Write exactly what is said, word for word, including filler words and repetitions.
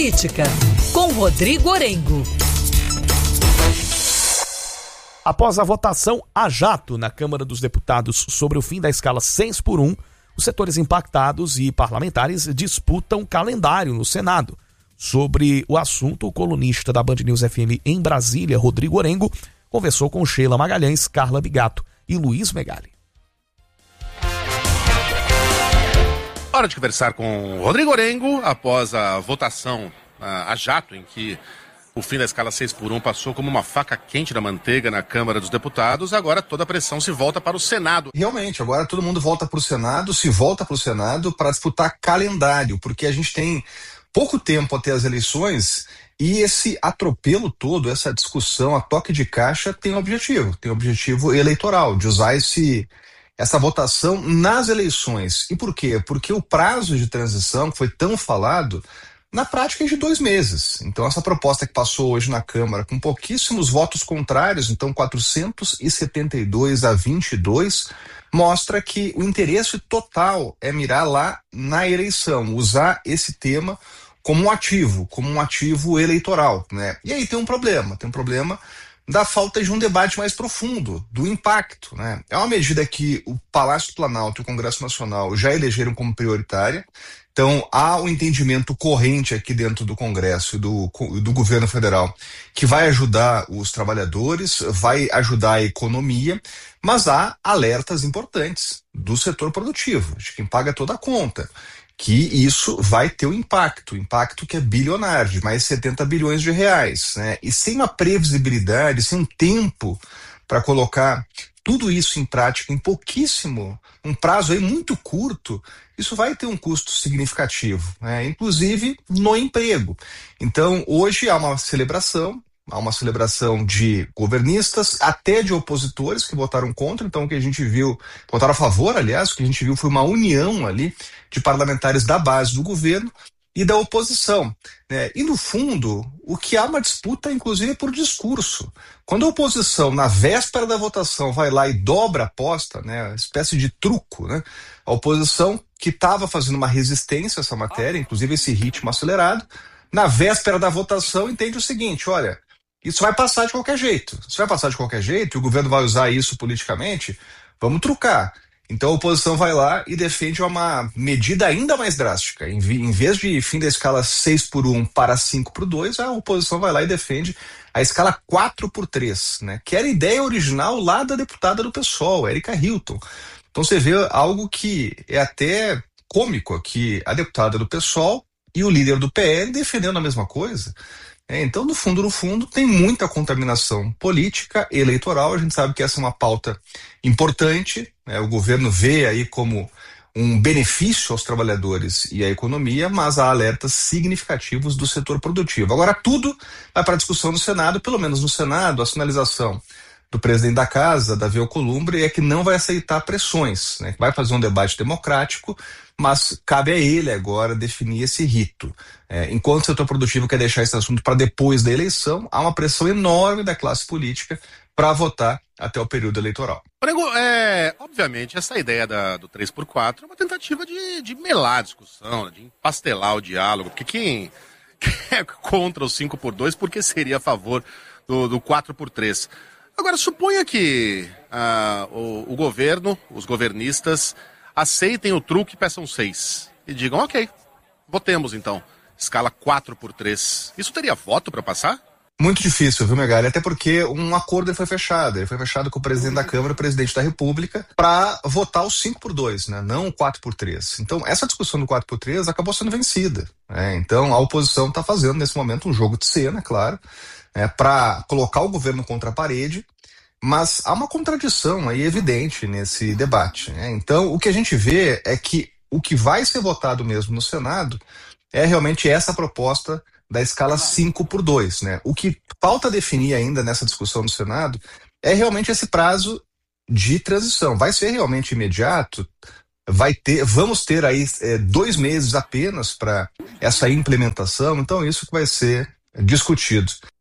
Política, com Rodrigo Orengo. Após a votação a jato na Câmara dos Deputados sobre o fim da escala seis por um, os setores impactados e parlamentares disputam calendário no Senado. Sobre o assunto, o colunista da Band News F M em Brasília, Rodrigo Orengo, conversou com Sheila Magalhães, Carla Bigato e Luiz Megali. Hora de conversar com Rodrigo Orengo após a votação a, a jato, em que o fim da escala seis por um passou como uma faca quente na manteiga na Câmara dos Deputados. Agora toda a pressão se volta para o Senado. Realmente, agora todo mundo volta para o Senado, se volta para o Senado para disputar calendário, porque a gente tem pouco tempo até as eleições e esse atropelo todo, essa discussão a toque de caixa tem um objetivo, tem um objetivo eleitoral, de usar esse... essa votação nas eleições. E por quê? Porque o prazo de transição que foi tão falado, na prática é de dois meses. Então essa proposta que passou hoje na Câmara, com pouquíssimos votos contrários, então quatrocentos e setenta e dois a vinte e dois, mostra que o interesse total é mirar lá na eleição, usar esse tema como um ativo, como um ativo eleitoral, né? E aí tem um problema, tem um problema da falta de um debate mais profundo, do impacto, né? É uma medida que o Palácio do Planalto e o Congresso Nacional já elegeram como prioritária, então há um entendimento corrente aqui dentro do Congresso e do, do governo federal que vai ajudar os trabalhadores, vai ajudar a economia, mas há alertas importantes do setor produtivo, de quem paga toda a conta, que isso vai ter um impacto, impacto que é bilionário, de mais de setenta bilhões de reais, né? E sem uma previsibilidade, sem um tempo para colocar tudo isso em prática em pouquíssimo, um prazo aí muito curto, isso vai ter um custo significativo, né? Inclusive no emprego. Então hoje há uma celebração, há uma celebração de governistas, até de opositores que votaram contra. Então o que a gente viu, votaram a favor, aliás, o que a gente viu foi uma união ali de parlamentares da base do governo e da oposição, né? E no fundo, o que há uma disputa, inclusive, é por discurso. Quando a oposição, na véspera da votação, vai lá e dobra a aposta, né, uma espécie de truco, né? A oposição que estava fazendo uma resistência a essa matéria, inclusive esse ritmo acelerado, na véspera da votação entende o seguinte: olha, isso vai passar de qualquer jeito. Se vai passar de qualquer jeito e o governo vai usar isso politicamente, vamos trucar. Então a oposição vai lá e defende uma medida ainda mais drástica. Em, em vez de fim da escala seis por um para cinco por dois, a oposição vai lá e defende a escala quatro por três, né? Que era a ideia original lá da deputada do PSOL, Erika Hilton. Então você vê algo que é até cômico aqui, a deputada do PSOL e o líder do P L defendendo a mesma coisa. É, então, no fundo, no fundo, tem muita contaminação política, eleitoral. A gente sabe que essa é uma pauta importante, né? O governo vê aí como um benefício aos trabalhadores e à economia, mas há alertas significativos do setor produtivo. Agora, tudo vai para a discussão no Senado, pelo menos no Senado, a sinalização do presidente da casa, Davi Alcolumbre, é que não vai aceitar pressões, né? Vai fazer um debate democrático, mas cabe a ele agora definir esse rito. É, enquanto o setor produtivo quer deixar esse assunto para depois da eleição, há uma pressão enorme da classe política para votar até o período eleitoral. Orengo, é, obviamente, essa ideia da, do três por quatro é uma tentativa de, de melar a discussão, de empastelar o diálogo, porque quem, quem é contra o cinco por dois, porque seria a favor do, do quatro por três? Agora, suponha que ah, o, o governo, os governistas, aceitem o truque e peçam seis. E digam, ok, votemos então, escala quatro por três. Isso teria voto para passar? Muito difícil, viu, Megali? Até porque um acordo foi fechado. Ele foi fechado com o presidente da Câmara e o presidente da República para votar o cinco por dois, né? Não o quatro por três. Então, essa discussão do quatro por três acabou sendo vencida, né? Então, a oposição está fazendo, nesse momento, um jogo de cena, claro, é, para colocar o governo contra a parede, mas há uma contradição aí evidente nesse debate, né? Então, o que a gente vê é que o que vai ser votado mesmo no Senado é realmente essa proposta da escala cinco por dois, né? O que falta definir ainda nessa discussão no Senado é realmente esse prazo de transição. Vai ser realmente imediato? Vai ter, vamos ter aí é, dois meses apenas para essa implementação? Então, isso que vai ser discutido.